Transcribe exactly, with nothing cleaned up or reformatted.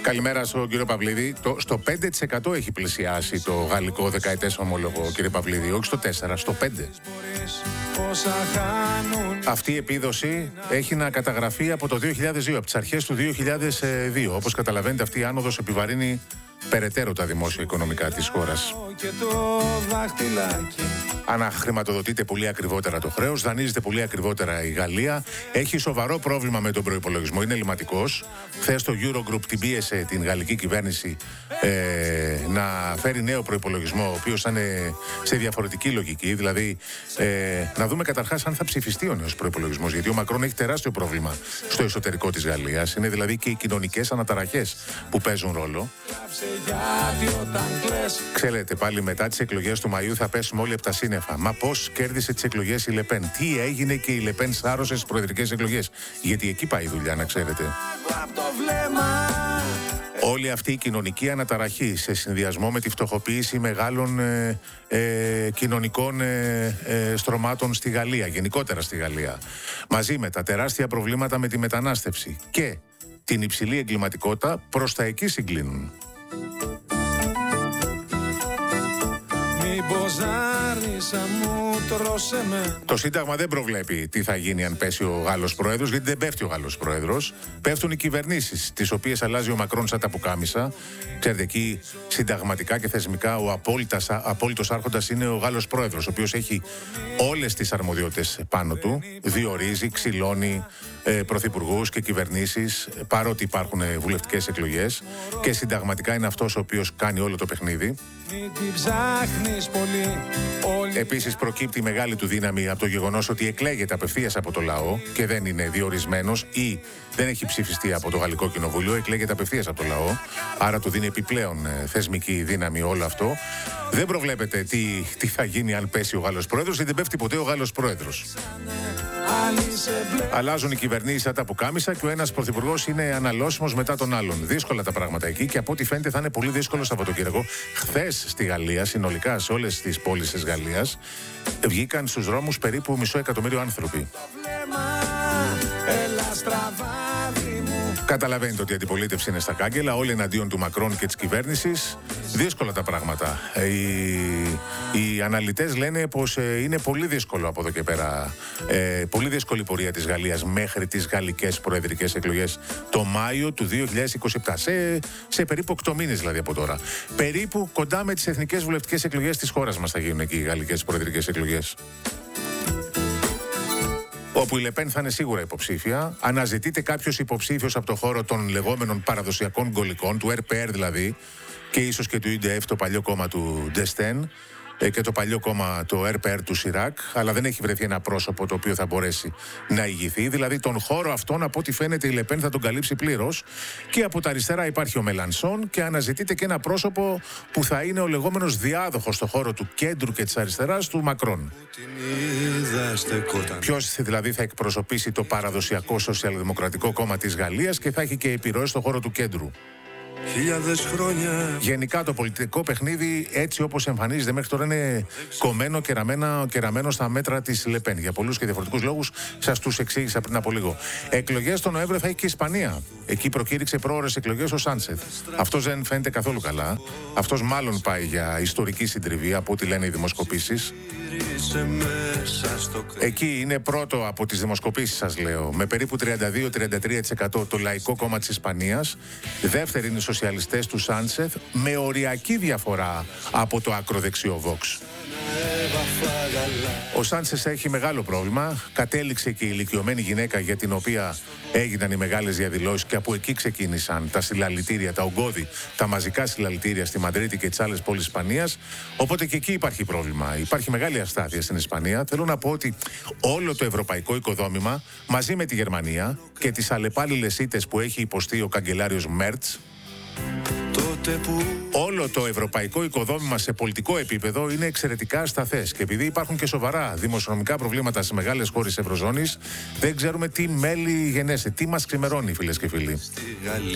Καλημέρα στον κύριο Παυλίδη. Το, στο πέντε τοις εκατό έχει πλησιάσει το γαλλικό δεκαετές ομόλογο, κύριε Παυλίδη, όχι στο τέσσερα, στο πέντε. Αυτή η επίδοση έχει να καταγραφεί από το δύο χιλιάδες δύο, από τις αρχές του δύο χιλιάδες δύο. Όπως καταλαβαίνετε, αυτή η άνοδος επιβαρύνει περαιτέρω τα δημόσια οικονομικά της χώρας. Αναχρηματοδοτείται πολύ ακριβότερα το χρέος, δανείζεται πολύ ακριβότερα η Γαλλία. Έχει σοβαρό πρόβλημα με τον προϋπολογισμό, είναι ελληματικός. Χθες το Eurogroup την πίεσε την γαλλική κυβέρνηση ε, να φέρει νέο προϋπολογισμό, ο οποίος θα είναι σε διαφορετική λογική. Δηλαδή, ε, να δούμε καταρχάς αν θα ψηφιστεί ο νέος προϋπολογισμός. Γιατί ο Μακρόν έχει τεράστιο πρόβλημα στο εσωτερικό της Γαλλίας. Είναι δηλαδή και οι κοινωνικές αναταραχές που παίζουν ρόλο. Ξέρετε, πάλι μετά τις εκλογές του Μαΐου θα πέσουμε όλοι από τα σύννεφα. Μα πώς κέρδισε τις εκλογές η Λεπέν? Τι έγινε και η Λεπέν σάρωσε στις προεδρικές εκλογές? Γιατί εκεί πάει η δουλειά, να ξέρετε. Όλη αυτή η κοινωνική αναταραχή σε συνδυασμό με τη φτωχοποίηση μεγάλων ε, ε, κοινωνικών ε, ε, στρωμάτων στη Γαλλία, γενικότερα στη Γαλλία, μαζί με τα τεράστια προβλήματα με τη μετανάστευση και την υψηλή εγκληματικότητα, προς τα εκεί συγκλίνουν. Το Σύνταγμα δεν προβλέπει τι θα γίνει αν πέσει ο Γάλλος Πρόεδρος, γιατί δεν πέφτει ο Γάλλος Πρόεδρος. Πέφτουν οι κυβερνήσεις, τις οποίες αλλάζει ο Μακρόν σαν τα πουκάμισα. Ξέρετε, εκεί συνταγματικά και θεσμικά ο απόλυτος άρχοντας είναι ο Γάλλος Πρόεδρος, ο οποίος έχει όλες τις αρμοδιότητες πάνω του. Διορίζει, ξυλώνει ε, πρωθυπουργούς και κυβερνήσεις, παρότι υπάρχουν βουλευτικές εκλογές, και συνταγματικά είναι αυτός ο οποίος κάνει όλο το παιχνίδι. Επίσης προκύπτει μεγάλη του δύναμη από το γεγονός ότι εκλέγεται απευθείας από το λαό και δεν είναι διορισμένος ή δεν έχει ψηφιστεί από το Γαλλικό Κοινοβούλιο, εκλέγεται απευθείας από το λαό, άρα του δίνει επιπλέον θεσμική δύναμη όλο αυτό. Δεν προβλέπεται τι, τι θα γίνει αν πέσει ο Γάλλος Πρόεδρος, ή δεν πέφτει ποτέ ο Γάλλος Πρόεδρος. Αλλάζουν οι κυβερνήσεις σαν τα πουκάμισα και ο ένας πρωθυπουργός είναι αναλώσιμος μετά τον άλλον. Δύσκολα τα πράγματα εκεί και από ό,τι φαίνεται θα είναι πολύ δύσκολο Σαββατοκύριακο. Χθες στη Γαλλία, συνολικά σε όλες τις πόλεις της Γαλλίας, βγήκαν στους δρόμους περίπου μισό εκατομμύριο άνθρωποι. Καταλαβαίνετε ότι η αντιπολίτευση είναι στα κάγκελα, όλοι εναντίον του Μακρόν και της κυβέρνησης. Δύσκολα τα πράγματα. Οι, οι αναλυτές λένε πως ε, είναι πολύ δύσκολο από εδώ και πέρα. Ε, πολύ δύσκολη η πορεία της Γαλλίας μέχρι τις γαλλικές προεδρικές εκλογές το Μάιο του δύο χιλιάδες είκοσι επτά. Σε, σε περίπου οκτώ μήνες δηλαδή από τώρα. Περίπου κοντά με τις εθνικές βουλευτικές εκλογές της χώρας μας θα γίνουν εκεί οι γαλλικές προεδρικές εκλογές. Όπου η Λεπέν θα είναι σίγουρα υποψήφια. Αναζητείται κάποιος υποψήφιος από το χώρο των λεγόμενων παραδοσιακών γκολικών, του ερ πι αρ δηλαδή, και ίσως και του ι ντι εφ, το παλιό κόμμα του Ντεστέν, και το παλιό κόμμα, το ερ πι αρ του Σιράκ, αλλά δεν έχει βρεθεί ένα πρόσωπο το οποίο θα μπορέσει να ηγηθεί. Δηλαδή τον χώρο αυτόν, από ό,τι φαίνεται, η Λεπέν θα τον καλύψει πλήρως. Και από τα αριστερά υπάρχει ο Μελανσόν και αναζητείται και ένα πρόσωπο που θα είναι ο λεγόμενος διάδοχος στο χώρο του κέντρου και της αριστεράς του Μακρόν. Ποιος δηλαδή θα εκπροσωπήσει το παραδοσιακό σοσιαλδημοκρατικό κόμμα της Γαλλίας και θα έχει και επιρροές στο χώρο του κέντρου. Χρόνια. Γενικά το πολιτικό παιχνίδι, έτσι όπως εμφανίζεται μέχρι τώρα, είναι κομμένο και ραμμένο, και ραμμένο στα μέτρα της Λεπέν. Για πολλούς και διαφορετικούς λόγους, σας τους εξήγησα πριν από λίγο. Εκλογές τον Νοέμβριο θα έχει και η Ισπανία. Εκεί προκήρυξε πρόωρες εκλογές ο Σάνσεθ. Αυτός δεν φαίνεται καθόλου καλά. Αυτός μάλλον πάει για ιστορική συντριβή, από ό,τι λένε οι δημοσκοπήσεις. Εκεί είναι πρώτο από τις δημοσκοπήσεις, σας λέω, με περίπου τριάντα δύο με τριάντα τρία τοις εκατό το Λαϊκό Κόμμα της Ισπανίας. Δεύτερη είναι οι σοσιαλιστές του Σάνσεθ, με οριακή διαφορά από το ακροδεξιό Vox. Ο Σάνσεθ έχει μεγάλο πρόβλημα. Κατέληξε και η ηλικιωμένη γυναίκα για την οποία έγιναν οι μεγάλες διαδηλώσεις και από εκεί ξεκίνησαν τα συλλαλητήρια, τα ογκώδη, τα μαζικά συλλαλητήρια στη Μαδρίτη και τις άλλες πόλεις Ισπανίας. Οπότε και εκεί υπάρχει πρόβλημα. Υπάρχει μεγάλη αστάθεια στην Ισπανία. Θέλω να πω ότι όλο το ευρωπαϊκό οικοδόμημα, μαζί με τη Γερμανία και τις αλλεπάλληλες ήττες που έχει υποστεί ο καγκελάριος Μέρτς, όλο το ευρωπαϊκό οικοδόμημα σε πολιτικό επίπεδο είναι εξαιρετικά ασταθές. Και επειδή υπάρχουν και σοβαρά δημοσιονομικά προβλήματα σε μεγάλες χώρες Ευρωζώνης, δεν ξέρουμε τι μέλη γενέστε, τι μας ξημερώνει, φίλες και φίλοι.